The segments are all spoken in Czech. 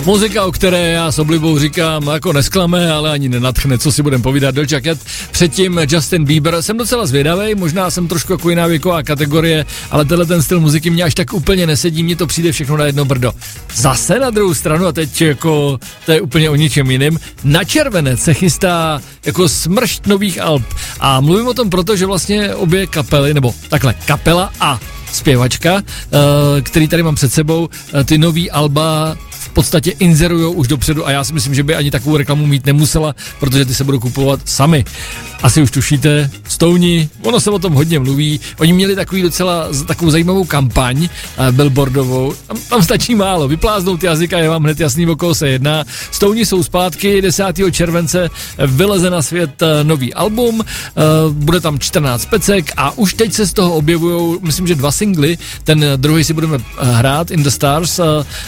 Muzika, o které já s oblibou říkám, jako nesklame, ale ani nenadchne, co si budem povídat. Doja Cat, předtím Justin Bieber. Jsem docela zvědavej, možná jsem trošku jako jiná věková kategorie, ale tenhle ten styl muziky mě až tak úplně nesedí, mně to přijde všechno na jedno brdo. Zase na druhou stranu, a teď jako to je úplně o ničem jiným, na červenec se chystá jako smršť nových alb. A mluvím o tom proto, že vlastně obě kapely, nebo takhle, kapela a zpěvačka, který tady mám před sebou, ty nový alba v podstatě inzerujou už dopředu a já si myslím, že by ani takovou reklamu mít nemusela, protože ty se budou kupovat sami. Asi už tušíte, Stouni, ono se o tom hodně mluví, oni měli takovou zajímavou kampaň billboardovou, tam stačí málo, vypláznout jazyka, je vám hned jasný, o koho se jedná. Stouni jsou zpátky, 10. července vyleze na svět nový album, bude tam 14 pecek a už teď se z toho objevujou, myslím, že 2 singly, ten druhý si budeme hrát, In the Stars,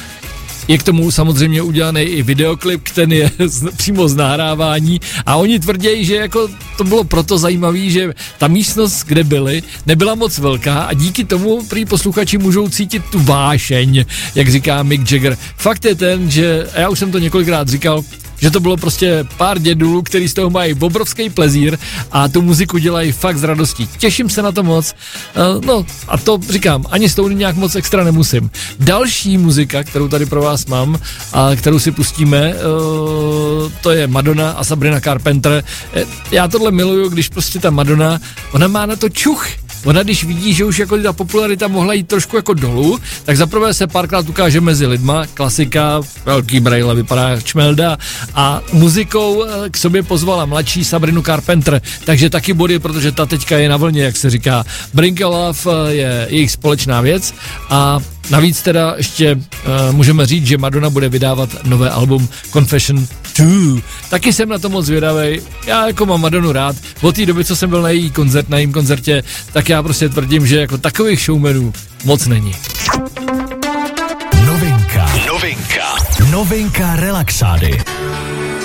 je k tomu samozřejmě udělaný i videoklip, ten je přímo z nahrávání a oni tvrdí, že jako to bylo proto zajímavý, že ta místnost, kde byli, nebyla moc velká a díky tomu prý posluchači můžou cítit tu vášeň, jak říká Mick Jagger. Fakt je ten, že, a já už jsem to několikrát říkal, že to bylo prostě pár dědulů, který z toho mají obrovský plezír a tu muziku dělají fakt s radostí. Těším se na to moc. No a to říkám, ani s tou nějak moc extra nemusím. Další muzika, kterou tady pro vás mám a kterou si pustíme, to je Madonna a Sabrina Carpenter. Já tohle miluju, když prostě ta Madonna, ona má na to čuch. Ona když vidí, že už jako ta popularita mohla jít trošku jako dolů, tak zaprvé se párkrát ukáže mezi lidma, klasika, velký brejle, vypadá čmelda a muzikou k sobě pozvala mladší Sabrinu Carpenter, takže taky body, protože ta teďka je na vlně, jak se říká. Bring Your Love je jejich společná věc a navíc teda ještě můžeme říct, že Madonna bude vydávat nové album Confession 2. Taky jsem na to moc zvědavej. Já jako mám Madonu rád. Od té doby, co jsem byl na jejím koncertě, tak já prostě tvrdím, že jako takových showmanů moc není. Novinka Relaxády.